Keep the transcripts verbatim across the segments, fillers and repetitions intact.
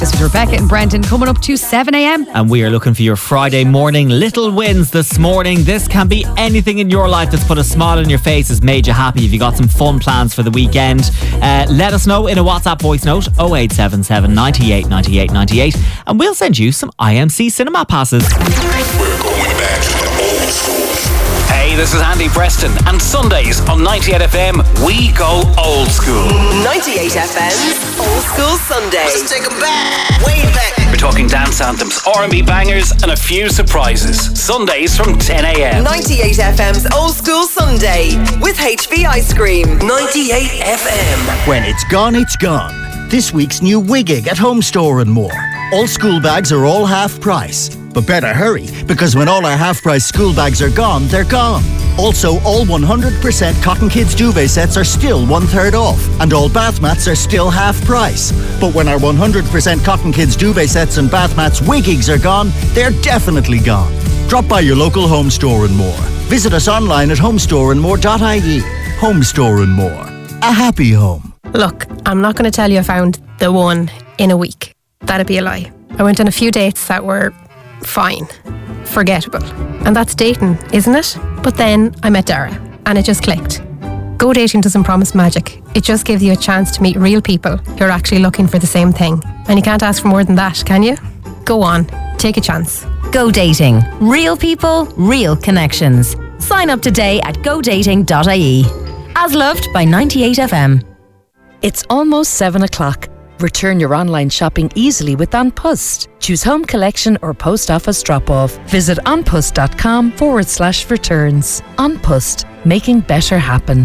This is Rebecca and Brendan coming up to seven a.m. And we are looking for your Friday morning little wins this morning. This can be anything in your life that's put a smile on your face, has made you happy. If you got some fun plans for the weekend, uh, let us know in a WhatsApp voice note oh eight seven seven, nine eight nine eight nine eight, and we'll send you some I M C cinema passes. We're going back to the old school. Hey, this is Andy Preston, and Sundays on ninety-eight F M, we go old school. ninety-eight F M's Old School Sunday. Let's take them back, way back. We're talking dance anthems, R and B bangers, and a few surprises. Sundays from ten a.m. ninety-eight F M's Old School Sunday with H V Ice Cream. ninety-eight F M. When it's gone, it's gone. This week's new Wiggig at Home Store and more. All school bags are all half price. But better hurry, because when all our half-price school bags are gone, they're gone. Also, all one hundred percent Cotton Kids duvet sets are still one-third off, and all bath mats are still half price. But when our one hundred percent Cotton Kids duvet sets and bath mats Wiggigs are gone, they're definitely gone. Drop by your local Home Store and More. Visit us online at homestore and more dot I E. Home Store and More. A happy home. Look, I'm not going to tell you I found the one in a week. That'd be a lie. I went on a few dates that were fine, forgettable. And that's dating, isn't it? But then I met Dara and it just clicked. Go dating doesn't promise magic. It just gives you a chance to meet real people who are actually looking for the same thing. And you can't ask for more than that, can you? Go on, take a chance. Go Dating. Real people, real connections. Sign up today at go dating dot I E. As loved by ninety-eight F M. It's almost seven o'clock. Return your online shopping easily with An Post. Choose home collection or post office drop-off. Visit onpost.com forward slash returns. An Post, making better happen.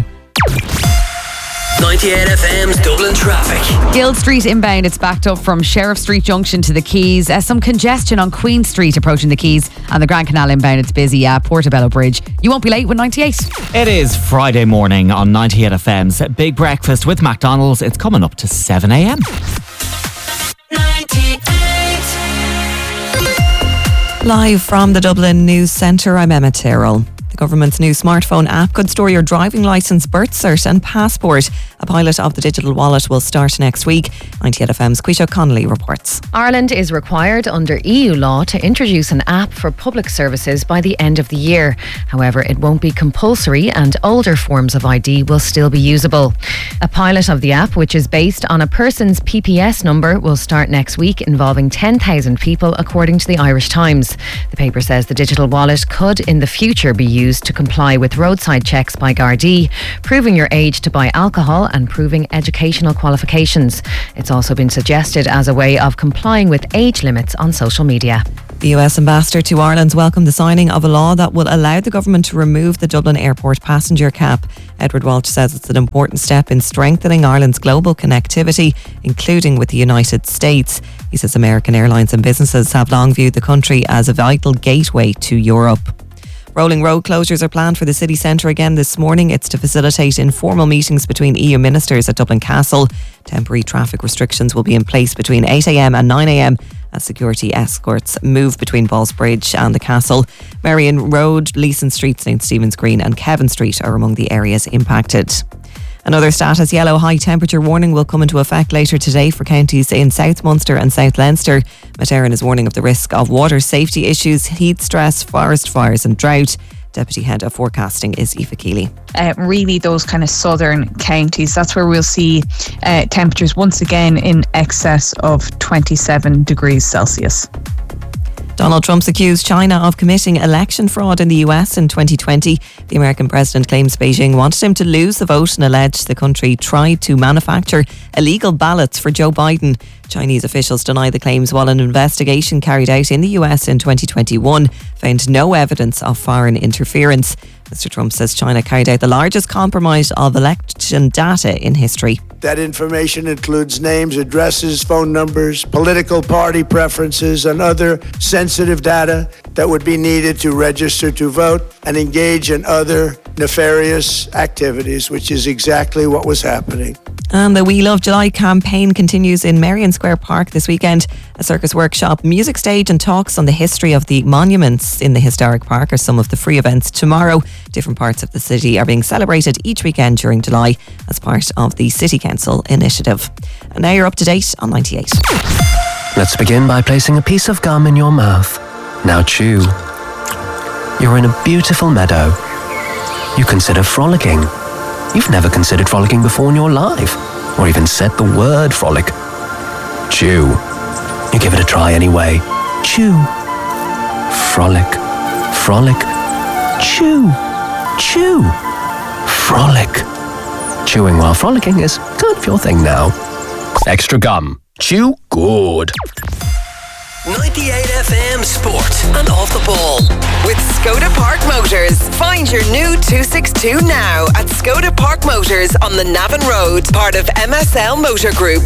ninety-eight F M's Dublin traffic. Guild Street inbound, it's backed up from Sheriff Street Junction to the Quays. Uh, some congestion on Queen Street approaching the Quays, and the Grand Canal inbound, it's busy at Portobello Bridge. You won't be late with ninety-eight. It is Friday morning on ninety-eight F M's Big Breakfast with McDonald's. It's coming up to seven a.m. Live from the Dublin News Centre, I'm Emma Tyrrell. The government's new smartphone app could store your driving licence, birth cert and passport. A pilot of the digital wallet will start next week. ninety-eight F M's Quisha Connolly reports. Ireland is required under E U law to introduce an app for public services by the end of the year. However, it won't be compulsory and older forms of I D will still be usable. A pilot of the app, which is based on a person's P P S number, will start next week, involving ten thousand people, according to the Irish Times. The paper says the digital wallet could in the future be used to comply with roadside checks by Gardaí, proving your age to buy alcohol and proving educational qualifications. It's also been suggested as a way of complying with age limits on social media. The U S ambassador to Ireland's welcomed the signing of a law that will allow the government to remove the Dublin Airport passenger cap. Edward Walsh says it's an important step in strengthening Ireland's global connectivity, including with the United States. He says American airlines and businesses have long viewed the country as a vital gateway to Europe. Rolling road closures are planned for the city centre again this morning. It's to facilitate informal meetings between E U ministers at Dublin Castle. Temporary traffic restrictions will be in place between eight a.m. and nine a.m. as security escorts move between Ballsbridge and the Castle. Marion Road, Leeson Street, Saint Stephen's Green and Kevin Street are among the areas impacted. Another status yellow high temperature warning will come into effect later today for counties in South Munster and South Leinster. Met Éireann is warning of the risk of water safety issues, heat stress, forest fires and drought. Deputy Head of Forecasting is Aoife Keeley. Uh, really those kind of southern counties, that's where we'll see uh, temperatures once again in excess of twenty-seven degrees Celsius. Donald Trump's accused China of committing election fraud in the U S in twenty twenty. The American president claims Beijing wanted him to lose the vote and alleged the country tried to manufacture illegal ballots for Joe Biden. Chinese officials deny the claims, while an investigation carried out in the U S in twenty twenty-one found no evidence of foreign interference. Mister Trump says China carried out the largest compromise of election data in history. That information includes names, addresses, phone numbers, political party preferences, and other sensitive data that would be needed to register to vote and engage in other nefarious activities, which is exactly what was happening. And the We Love July campaign continues in Merrion Square Park this weekend. A circus workshop, music stage and talks on the history of the monuments in the historic park are some of the free events tomorrow. Different parts of the city are being celebrated each weekend during July as part of the City Council initiative. And now you're up to date on ninety-eight. Let's begin by placing a piece of gum in your mouth. Now chew. You're in a beautiful meadow. You consider frolicking. You've never considered frolicking before in your life, or even said the word frolic. Chew. You give it a try anyway. Chew. Frolic. Frolic. Chew. Chew. Frolic. Chewing while frolicking is kind of your thing now. Extra gum. Chew good. ninety-eight F M Sport and Off the Ball. With Skoda Park Motors. Find your new two sixty-two now at Skoda Park Motors on the Navan Road, part of M S L Motor Group.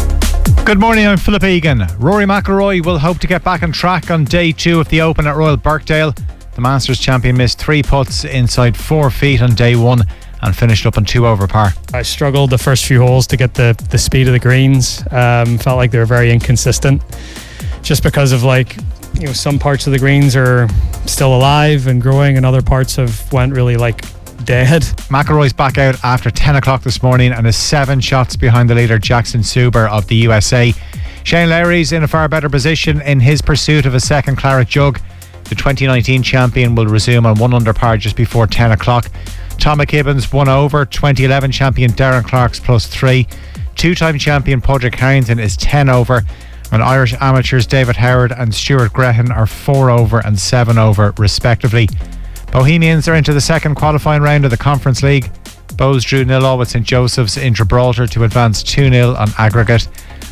Good morning, I'm Philip Egan. Rory McIlroy will hope to get back on track on day two of the Open at Royal Birkdale. The Masters champion missed three putts inside four feet on day one and finished up on two over par. I struggled the first few holes to get the, the speed of the greens. Um, felt like they were very inconsistent. Just because of like, you know, some parts of the greens are still alive and growing and other parts have went really like dead. McIlroy's back out after ten o'clock this morning and is seven shots behind the leader Jackson Suber of the U S A. Shane Lowry's in a far better position in his pursuit of a second claret jug. The twenty nineteen champion will resume on one under par just before ten o'clock. Tom McKibben's one over. twenty eleven champion Darren Clark's plus three. Two-time champion Padraig Harrington is ten over. And Irish amateurs David Howard and Stuart Grehan are four over and seven over respectively. Bohemians are into the second qualifying round of the Conference League. Bows drew nil all with St Joseph's in Gibraltar to advance two nil on aggregate.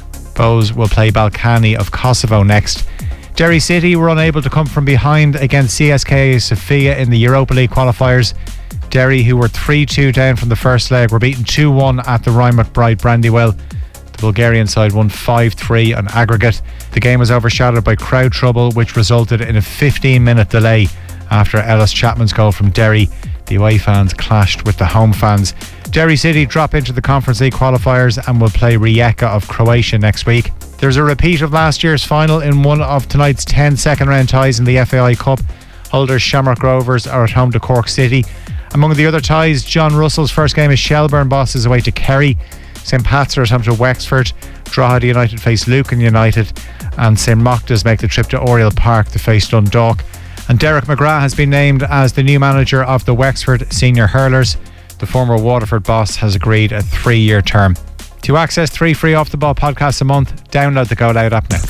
Bows will play Balkany of Kosovo next. Derry City were unable to come from behind against C S K A Sofia in the Europa League qualifiers. Derry, who were three two down from the first leg, were beaten two one at the Ryan McBride Brandywell. The Bulgarian side won five three on aggregate. The game was overshadowed by crowd trouble, which resulted in a fifteen minute delay after Ellis Chapman's goal from Derry. The away fans clashed with the home fans. Derry City drop into the Conference League qualifiers and will play Rijeka of Croatia next week. There's a repeat of last year's final in one of tonight's ten second round ties in the F A I Cup. Holders Shamrock Rovers are at home to Cork City. Among the other ties, John Russell's first game is Shelbourne bosses away to Kerry. Saint Pat's are at home to Wexford. Drogheda United face Lucan United. And Saint Moctas make the trip to Oriel Park to face Dundalk. And Derek McGrath has been named as the new manager of the Wexford Senior Hurlers. The former Waterford boss has agreed a three-year term. To access three free Off the Ball podcasts a month, download the Go Loud app now.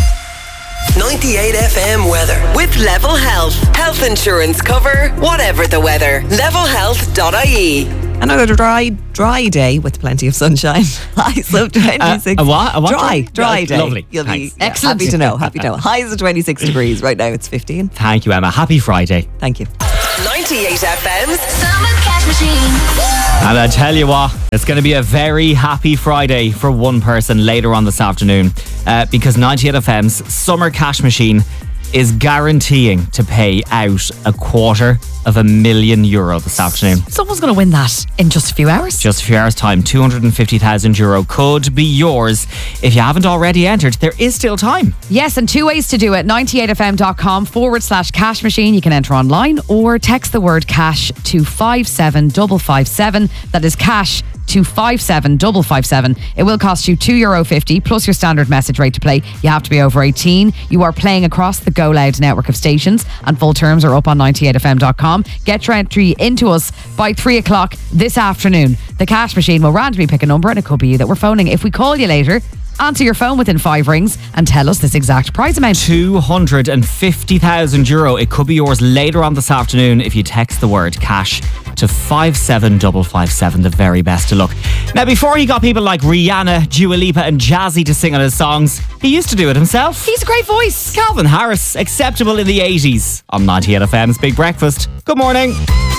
ninety-eight F M weather. With Level Health. Health insurance cover, whatever the weather. level health dot I E. Another dry, dry day with plenty of sunshine. Highs of twenty-six. Uh, a what? A what? Dry, dry Yeah, day. lovely. You'll Thanks. be yeah, Excellent. happy to know. Happy to know. Highs of twenty-six degrees. Right now it's fifteen. Thank you, Emma. Happy Friday. Thank you. ninety-eight F M's Summer Cash Machine. And I tell you what, it's going to be a very happy Friday for one person later on this afternoon uh, because ninety-eight F M's Summer Cash Machine is guaranteeing to pay out a quarter of a million euro this afternoon. Someone's going to win that in just a few hours. Just a few hours' time, two hundred fifty thousand euro could be yours. If you haven't already entered, there is still time. Yes, and two ways to do it. ninety-eight F M dot com forward slash cash machine. You can enter online or text the word cash to five seven five five seven. That is cash to five seven five five seven. It will cost you two euro fifty plus your standard message rate to play. You have to be over eighteen. You are playing across the Go Loud network of stations and full terms are up on ninety-eight F M dot com. Get your entry into us by three o'clock this afternoon. The cash machine will randomly pick a number and it could be you that we're phoning. If we call you later, answer your phone within five rings and tell us this exact prize amount. two hundred fifty thousand euro. It could be yours later on this afternoon if you text the word cash to five seven five five seven. The very best of luck. Now, before he got people like Rihanna, Dua Lipa and Jazzy to sing on his songs, he used to do it himself. He's a great voice. Calvin Harris, acceptable in the eighties on ninety-eight F M's Big Breakfast. Good morning.